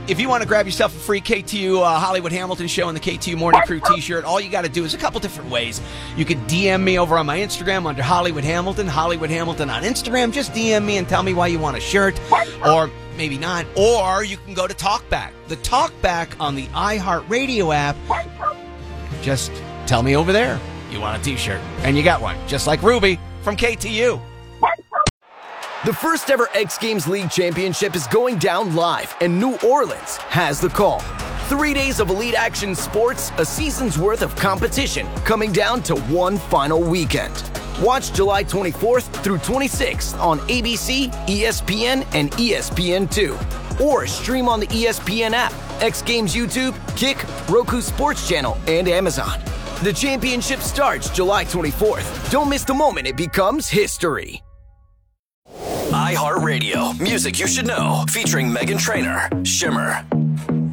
if you want to grab yourself a free KTU Hollywood Hamilton show and the KTU Morning Crew t-shirt, all you got to do is a couple different ways. You could DM me over on my Instagram under Hollywood Hamilton on Instagram. Just DM me and tell me why you want a shirt, or maybe not. Or you can go to Talkback. The Talkback on the iHeartRadio app. Just tell me over there you want a t-shirt, and you got one, just like Ruby from KTU. The first ever X Games League Championship is going down live, and New Orleans has the call. 3 days of elite action sports, a season's worth of competition, coming down to one final weekend. Watch July 24th through 26th on ABC, ESPN, and ESPN2. Or stream on the ESPN app, X Games YouTube, Kick, Roku Sports Channel, and Amazon. The championship starts July 24th. Don't miss the moment it becomes history. iHeartRadio, music you should know, featuring Meghan Trainor, Shimmer.